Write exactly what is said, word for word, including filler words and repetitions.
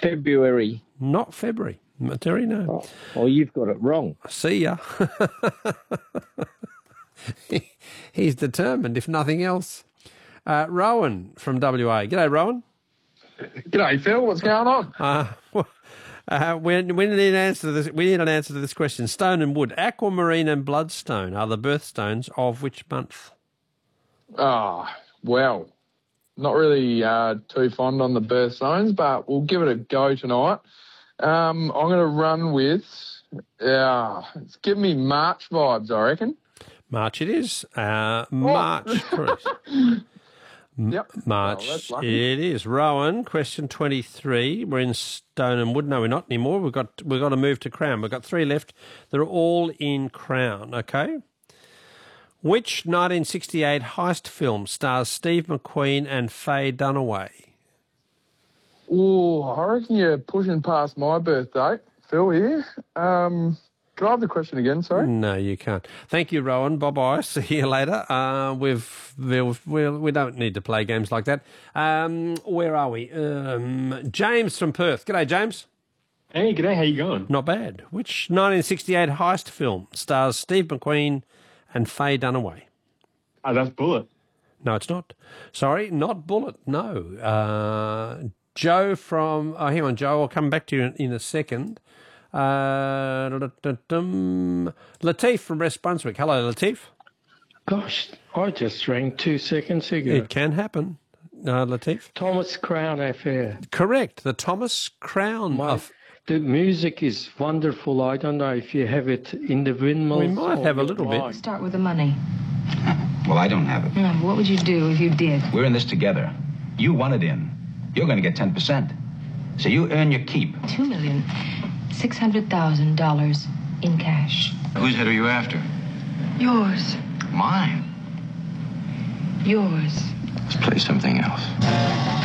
February. Not February. Terry, no. Oh, well, you've got it wrong. See ya. he, he's determined, if nothing else. Uh, Rowan from W A. G'day, Rowan. G'day, Phil. What's going on? Uh, uh, we, we, need an answer to this, we need an answer to this question. Stone and Wood, aquamarine and bloodstone are the birthstones of which month? Ah, oh, well, not really uh, too fond on the birthstones, but we'll give it a go tonight. Um, I'm going to run with, uh, it's giving me March vibes, I reckon. March it is. Uh, March, oh. correct. Yep. March well, it is. Rowan, question twenty-three. We're in Stone and Wood. No, we're not anymore. We've got we've got to move to Crown. We've got three left. They're all in Crown, okay? Which nineteen sixty-eight heist film stars Steve McQueen and Faye Dunaway? Oh, I reckon you're pushing past my birthday, Phil, here. Um, can I have the question again, sorry? No, you can't. Thank you, Rowan. Bye-bye. See you later. Uh, we've, we've, we we don't need to play games like that. Um, where are we? Um, James from Perth. G'day, James. Hey, g'day. How you going? Not bad. Which nineteen sixty-eight heist film stars Steve McQueen and Faye Dunaway? Oh, that's Bullet. No, it's not. Sorry, not Bullet. No. Uh, Joe from... Oh, hang on, Joe. I'll come back to you in, in a second. Uh, Latif from West Brunswick. Hello, Latif. Gosh, I just rang two seconds ago. It can happen, uh, Latif. Thomas Crown Affair. Correct, the Thomas Crown. My, of... The music is wonderful. I don't know if you have it in the windmills. We might have a little bit. Start with the money. Well, I don't have it. Mm, what would you do if you did? We're in this together. You want it in. You're going to get ten percent. So you earn your keep. Two million. Six hundred thousand dollars in cash. Whose head are you after? Yours. Mine? Yours. Let's play something else.